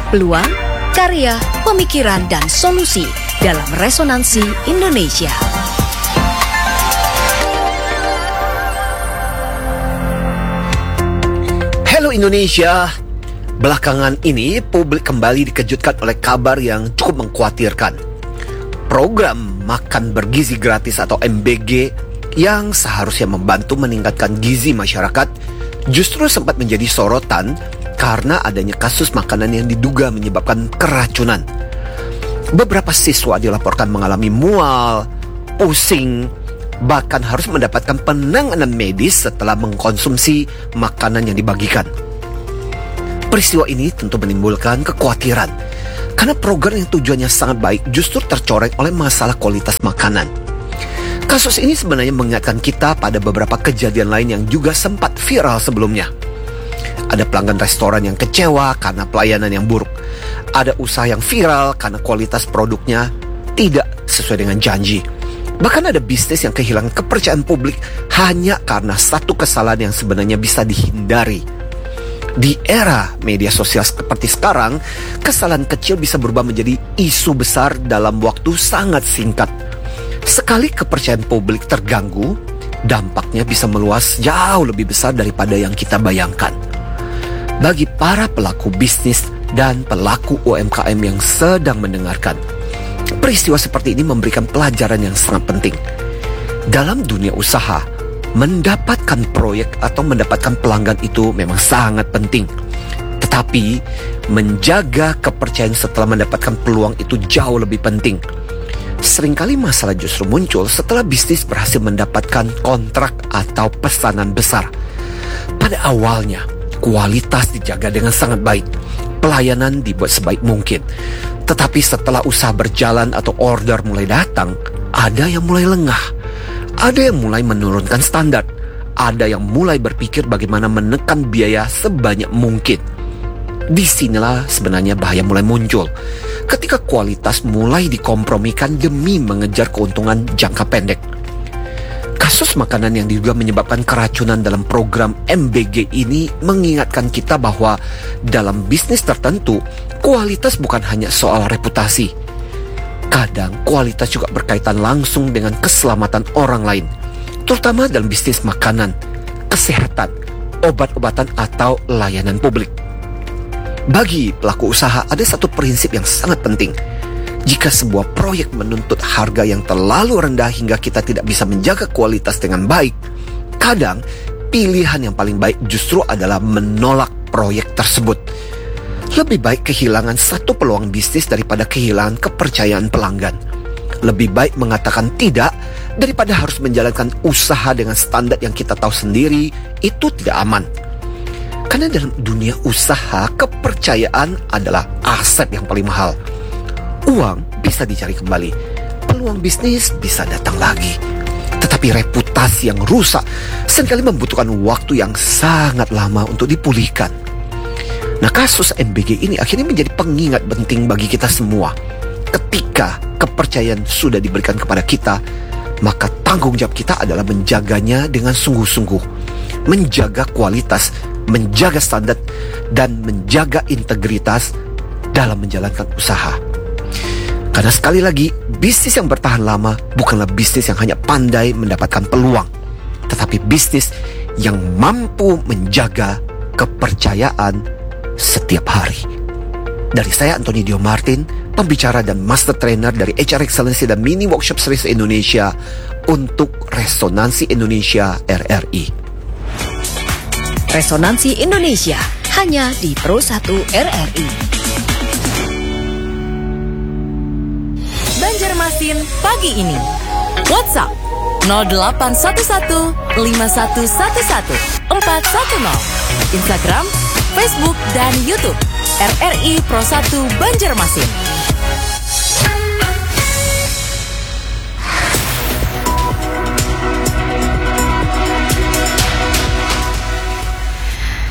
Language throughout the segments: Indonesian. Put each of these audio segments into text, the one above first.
peluang, karya, pemikiran, dan solusi dalam Resonansi Indonesia. Halo Indonesia, belakangan ini publik kembali dikejutkan oleh kabar yang cukup mengkhawatirkan. Program makan bergizi gratis atau MBG yang seharusnya membantu meningkatkan gizi masyarakat justru sempat menjadi sorotan karena adanya kasus makanan yang diduga menyebabkan keracunan. Beberapa siswa dilaporkan mengalami mual, pusing, bahkan harus mendapatkan penanganan medis setelah mengkonsumsi makanan yang dibagikan. Peristiwa ini tentu menimbulkan kekhawatiran karena program yang tujuannya sangat baik justru tercoreng oleh masalah kualitas makanan. Kasus ini sebenarnya mengingatkan kita pada beberapa kejadian lain yang juga sempat viral sebelumnya. Ada pelanggan restoran yang kecewa karena pelayanan yang buruk. Ada usaha yang viral karena kualitas produknya tidak sesuai dengan janji. Bahkan ada bisnis yang kehilangan kepercayaan publik hanya karena satu kesalahan yang sebenarnya bisa dihindari. Di era media sosial seperti sekarang, kesalahan kecil bisa berubah menjadi isu besar dalam waktu sangat singkat. Sekali kepercayaan publik terganggu, dampaknya bisa meluas jauh lebih besar daripada yang kita bayangkan. Bagi para pelaku bisnis dan pelaku UMKM yang sedang mendengarkan, peristiwa seperti ini memberikan pelajaran yang sangat penting. Dalam dunia usaha, mendapatkan proyek atau mendapatkan pelanggan itu memang sangat penting. Tetapi, menjaga kepercayaan setelah mendapatkan peluang itu jauh lebih penting. Seringkali masalah justru muncul setelah bisnis berhasil mendapatkan kontrak atau pesanan besar. Pada awalnya, kualitas dijaga dengan sangat baik. Pelayanan dibuat sebaik mungkin. Tetapi setelah usaha berjalan atau order mulai datang, ada yang mulai lengah. Ada yang mulai menurunkan standar. Ada yang mulai berpikir bagaimana menekan biaya sebanyak mungkin. Disinilah sebenarnya bahaya mulai muncul. Ketika kualitas mulai dikompromikan demi mengejar keuntungan jangka pendek. Kasus makanan yang diduga menyebabkan keracunan dalam program MBG ini mengingatkan kita bahwa dalam bisnis tertentu, kualitas bukan hanya soal reputasi. Kadang kualitas juga berkaitan langsung dengan keselamatan orang lain, terutama dalam bisnis makanan, kesehatan, obat-obatan atau layanan publik. Bagi pelaku usaha ada satu prinsip yang sangat penting. Jika sebuah proyek menuntut harga yang terlalu rendah hingga kita tidak bisa menjaga kualitas dengan baik, kadang pilihan yang paling baik justru adalah menolak proyek tersebut. Lebih baik kehilangan satu peluang bisnis daripada kehilangan kepercayaan pelanggan. Lebih baik mengatakan tidak daripada harus menjalankan usaha dengan standar yang kita tahu sendiri itu tidak aman. Karena dalam dunia usaha, kepercayaan adalah aset yang paling mahal. Uang bisa dicari kembali, peluang bisnis bisa datang lagi. Tetapi reputasi yang rusak seringkali membutuhkan waktu yang sangat lama untuk dipulihkan. Nah, kasus MBG ini akhirnya menjadi pengingat penting bagi kita semua. Ketika kepercayaan sudah diberikan kepada kita, maka tanggung jawab kita adalah menjaganya dengan sungguh-sungguh. Menjaga kualitas, menjaga standar, dan menjaga integritas dalam menjalankan usaha. Karena sekali lagi, bisnis yang bertahan lama bukanlah bisnis yang hanya pandai mendapatkan peluang, tetapi bisnis yang mampu menjaga kepercayaan setiap hari. Dari saya Anthony Dio Martin, pembicara dan master trainer dari HR Excellency dan Mini Workshop Series Indonesia untuk Resonansi Indonesia RRI. Resonansi Indonesia hanya di Pro 1 RRI. Banjarmasin pagi ini. WhatsApp 0811 5111 410. Instagram, Facebook, dan YouTube RRI Pro 1 Banjarmasin.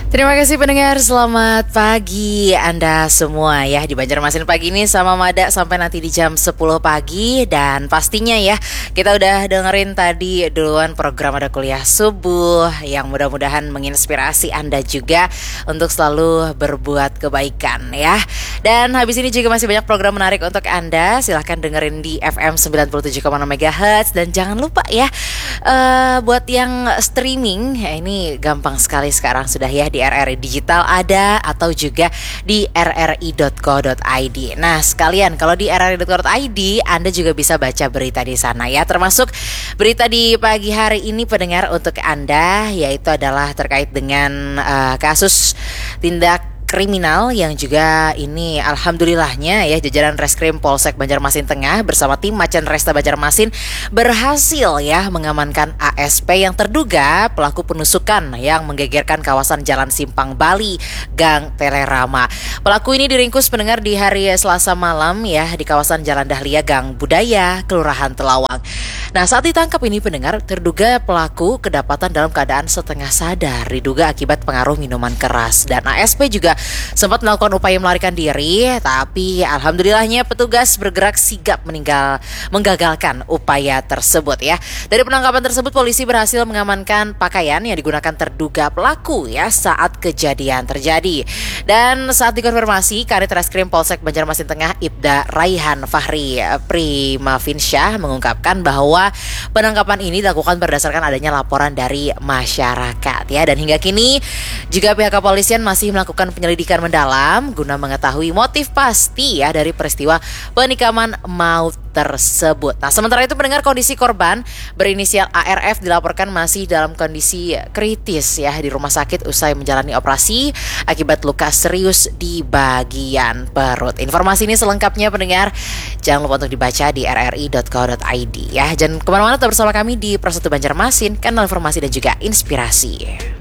Terima kasih pendengar, selamat pagi Anda semua ya di Banjarmasin pagi ini sama Mada sampai nanti di jam 10 pagi. Dan pastinya ya kita udah dengerin tadi duluan program Ada Kuliah Subuh yang mudah-mudahan menginspirasi Anda juga untuk selalu berbuat kebaikan ya. Dan habis ini juga masih banyak program menarik untuk Anda, silahkan dengerin di FM 97,6 MHz. Dan jangan lupa ya buat yang streaming ya, ini gampang sekali sekarang sudah ya, di RRI Digital ada atau juga di rri.co.id. Nah, sekalian kalau di rri.co.id Anda juga bisa baca berita di sana ya, termasuk berita di pagi hari ini pendengar untuk Anda, yaitu adalah terkait dengan kasus tindak kriminal yang juga ini alhamdulillahnya ya jajaran Reskrim Polsek Banjarmasin Tengah bersama tim Macan Resta Banjarmasin berhasil ya mengamankan ASP yang terduga pelaku penusukan yang menggegerkan kawasan Jalan Simpang Bali, Gang Telerama. Pelaku ini diringkus pendengar di hari Selasa malam ya di kawasan Jalan Dahlia, Gang Budaya, Kelurahan Telawang. Nah, saat ditangkap ini pendengar, terduga pelaku kedapatan dalam keadaan setengah sadar diduga akibat pengaruh minuman keras, dan ASP juga sempat melakukan upaya melarikan diri, tapi alhamdulillahnya petugas bergerak sigap menggagalkan upaya tersebut ya. Dari penangkapan tersebut polisi berhasil mengamankan pakaian yang digunakan terduga pelaku ya saat kejadian terjadi. Dan saat dikonfirmasi, Kanit Reskrim Polsek Banjarmasin Tengah Ibda Raihan Fahri Primavinsyah mengungkapkan bahwa penangkapan ini dilakukan berdasarkan adanya laporan dari masyarakat ya, dan hingga kini juga pihak kepolisian masih melakukan penyelidikan mendalam guna mengetahui motif pasti ya dari peristiwa penikaman maut tersebut. Nah, sementara itu pendengar, kondisi korban berinisial ARF dilaporkan masih dalam kondisi kritis ya di rumah sakit usai menjalani operasi akibat luka serius di bagian perut. Informasi ini selengkapnya pendengar jangan lupa untuk dibaca di rri.co.id ya. Jangan kemana-mana, tetap bersama kami di Persatu Banjarmasin, kanal informasi dan juga inspirasi.